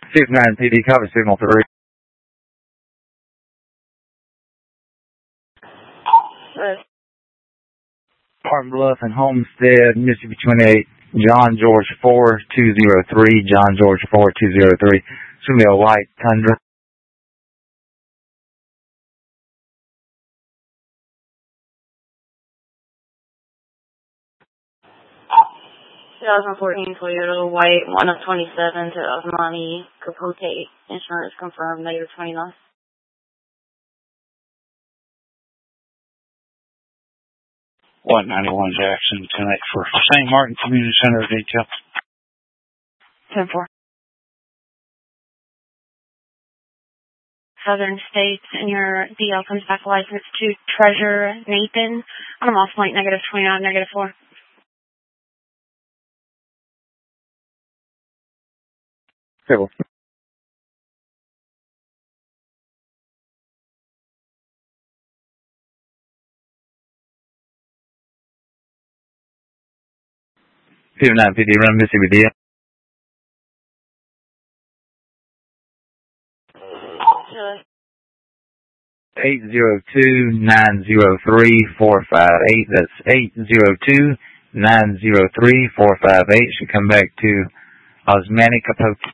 59 PD, cover signal 3. Park Bluff and Homestead, Mississippi 28, John George 4203, John George 4203. It's going to be a white Tundra. 2014 Toyota White 127 to Osmani Capote. Insurance confirmed negative 29. 191 Jackson, connect for St. Martin Community Center detail. 10-4. Southern States, and your DL comes back license to Treasure Nathan. On a off point, negative 29, negative 4. Civil. Nine PD, run Mississippi DL. 802-903-458. That's 802-903-458. Should come back to Osmani Capote.